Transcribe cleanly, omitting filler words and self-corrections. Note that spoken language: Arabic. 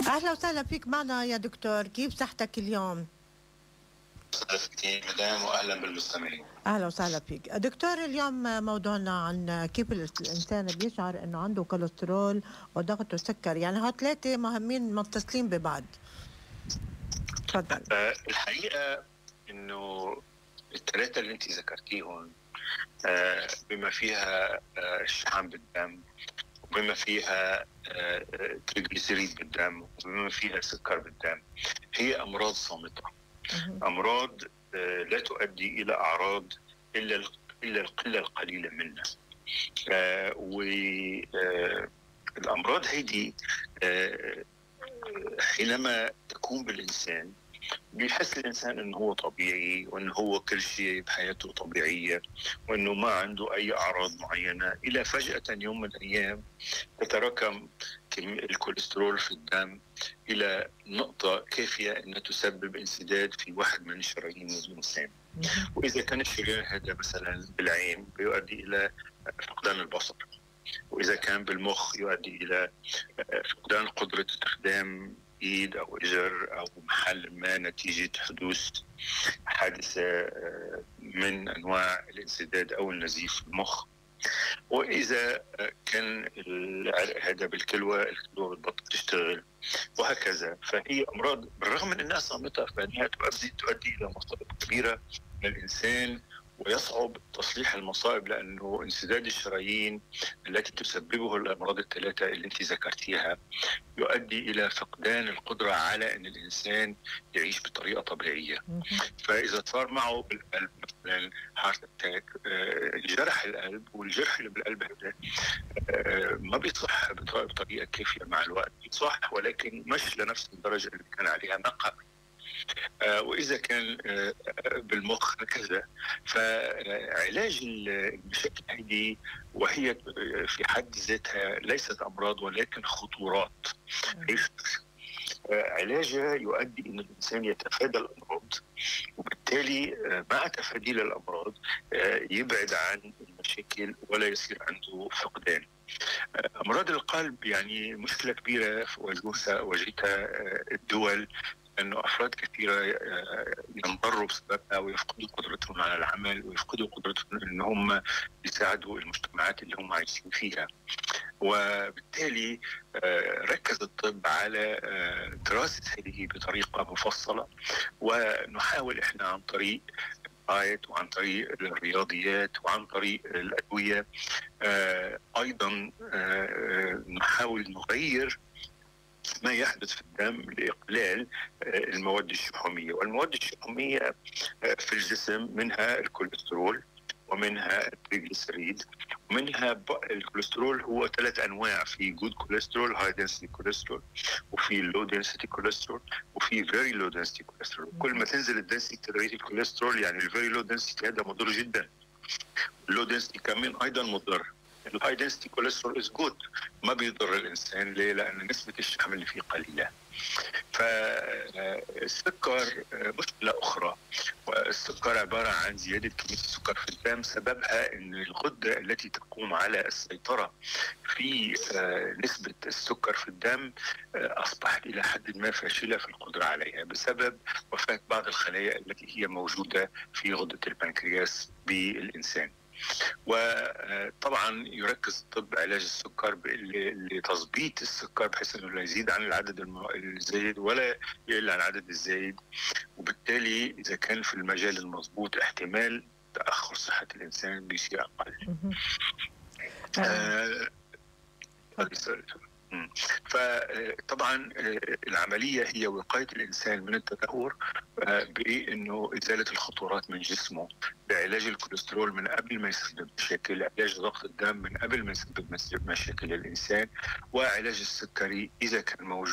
أهلا وسهلا فيك معنا يا دكتور، كيف صحتك اليوم؟ كتير مدام واهلا بالمستمعين. أهلا وسهلا فيك دكتور. اليوم موضوعنا عن كيف الإنسان بيشعر إنه عنده كوليسترول وضغط وسكر، يعني هاد ثلاثة مهمين متصلين ببعض. تفضل. الحقيقه انه الثلاثه اللي انت ذكرتيهم بما فيها الشحم بالدم، وبما فيها تريجليسيريد بالدم، وبما فيها سكر بالدم، هي امراض صامته. امراض لا تؤدي الى اعراض الا القله القليله منها. والامراض هذه حينما تكون بالانسان بيحس الانسان انه هو طبيعي، وانه هو كل شيء بحياته طبيعيه، وانه ما عنده اي اعراض معينه، الى فجاه يوم من الايام تتراكم الكوليسترول في الدم الى نقطه كافيه ان تسبب انسداد في واحد من شرايين الانسان. واذا كان الشريان هذا مثلا بالعين بيؤدي الى فقدان البصر، واذا كان بالمخ يؤدي الى فقدان قدره استخدام ايد او اجر او محل ما نتيجه حدوث حادثه من انواع الانسداد او النزيف في المخ. واذا كان العرق هذا بالكلوه، الكلوه بتبطل تشتغل، وهكذا. فهي امراض بالرغم من انها صامته فانها تؤدي الى مصائب كبيره للانسان، ويصعب تصليح المصائب لانه انسداد الشرايين التي تسببه الامراض الثلاثه اللي انت ذكرتيها يؤدي الى فقدان القدره على ان الانسان يعيش بطريقه طبيعيه. فاذا صار معه بالقلب مثلا هارت اتاك، جرح القلب، والجرح اللي بالقلب هذا ما بيصح بطريقه كافيه مع الوقت، بيصح ولكن مش لنفس الدرجه اللي كان عليها ما قبل. واذا كان بالمخ هكذا. فعلاج المشاكل هذه وهي في حد ذاتها ليست امراض ولكن خطورات، علاجها يؤدي ان الانسان يتفادى الامراض، وبالتالي مع تفادي الامراض يبعد عن المشاكل ولا يصير عنده فقدان. امراض القلب يعني مشكله كبيره واجهتها الدول، انه افراد كثيره ينضروا بسببها ويفقدوا قدرتهم على العمل، ويفقدوا قدرتهم ان هم يساعدوا المجتمعات اللي هم عايشين فيها. وبالتالي ركز الطب على دراسه هذه بطريقه مفصله، ونحاول احنا عن طريق الدايت وعن طريق الرياضيات وعن طريق الادويه ايضا نحاول نغير ما يحدث في الدم لإقلال المواد الشحومية. والمواد الشحومية في الجسم منها الكوليسترول، ومنها التريجليسيريد، ومنها الكوليسترول هو 3 أنواع: في جود كوليسترول، هاي دنسيتي كوليسترول، وفي لو دنسيتي كوليسترول، وفي فيري لو دنسيتي كوليسترول. كل ما تنزل الدنسيتي ريت الكوليسترول، يعني الفيري لو دنسيتي هذا مضر جدا، اللو دنسيتي كمان أيضا مضر. الهاي دنسيتي كوليسترول از جود، ما بيضر الانسان. ليه؟ لان نسبه الشحم اللي فيه قليله. فالسكر مشكله اخرى، والسكر عباره عن زياده كميه السكر في الدم، سببها ان الغده التي تقوم على السيطره في نسبه السكر في الدم اصبحت الى حد ما فاشله في القدره عليها، بسبب وفاه بعض الخلايا التي هي موجوده في غده البنكرياس بالانسان. وطبعا يركز الطب علاج السكر لتظبيط السكر بحيث انه لا يزيد عن العدد الزايد ولا يقل عن العدد الزايد، وبالتالي اذا كان في المجال المضبوط احتمال تاخر صحه الانسان بيصير اقل. فطبعا العمليه هي وقايه الانسان من التدهور بانه ازاله الخطورات من جسمه، بعلاج الكوليسترول من قبل ما يسبب مشاكل، علاج ضغط الدم من قبل ما يسبب مشاكل للانسان، وعلاج السكري اذا كان موجود